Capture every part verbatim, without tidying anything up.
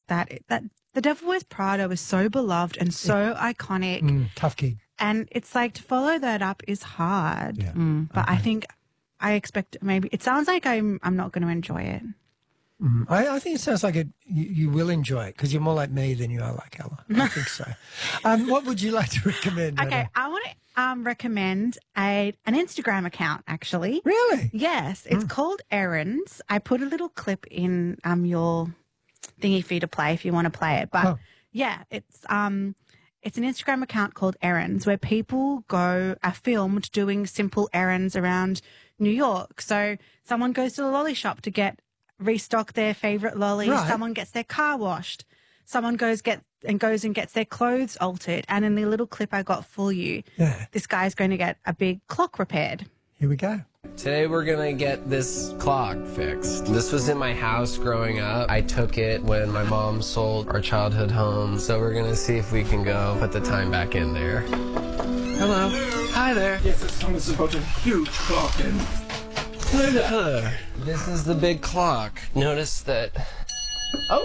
that that The Devil Wears Prada was so beloved and so yeah. iconic. Mm, tough gig. And it's like to follow that up is hard. Yeah. Mm, but okay. I think I expect maybe it sounds like I'm I'm not going to enjoy it. Mm, I, I think it sounds like it, you, you will enjoy it because you're more like me than you are like Ella. I think so. Um, what would you like to recommend? Okay, Anna? I want to um, recommend a an Instagram account, actually. Really? Yes, it's Mm. called Errands. I put a little clip in um your thingy for you to play if you want to play it. But oh. yeah, it's um it's an Instagram account called Errands where people go are filmed doing simple errands around New York. So someone goes to the lolly shop to get restock their favorite lollies. Right. Someone gets their car washed. Someone goes get and goes and gets their clothes altered. And in the little clip I got for you, yeah. this guy's going to get a big clock repaired. Here we go. Today we're gonna get this clock fixed. This was in my house growing up. I took it when my mom sold our childhood home. So we're gonna see if we can go put the time back in there. Hello. Hi there. Yes, it's Thomas has got a huge clock in. Hello there. Hello. This is the big clock. Notice that... Oh!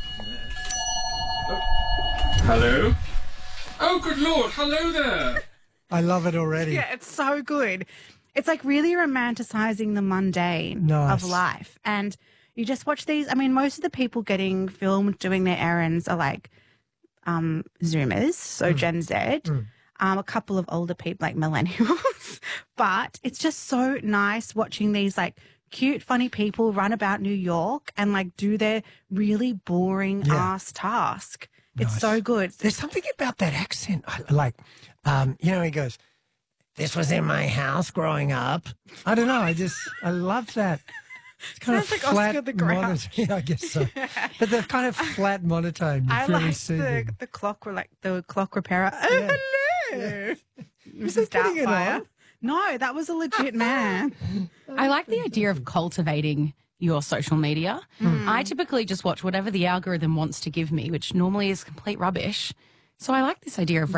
Hello? Oh, good Lord, hello there. I love it already. Yeah, it's so good. It's like really romanticizing the mundane Nice. of life. And you just watch these. I mean, most of the people getting filmed doing their errands are like um, Zoomers, so Mm. Gen Z, Mm. um, a couple of older people like millennials. But it's just so nice watching these like cute, funny people run about New York and like do their really boring Yeah. ass task. It's Nice. so good. There's something about that accent. I, like, um, you know, he goes, this was in my house growing up. I don't know. I just, I love that. It's kind Sounds of like flat Oscar the Grouch. monotone. Yeah, I guess so. But the kind of flat monotone is I really like soothing. the, the clock, like the clock repairer. Oh, Yeah. hello, Was Missus he putting it Doubtfire. on? No, that was a legit man. I like the idea of cultivating your social media. I typically just watch whatever the algorithm wants to give me, which normally is complete rubbish. So I like this idea of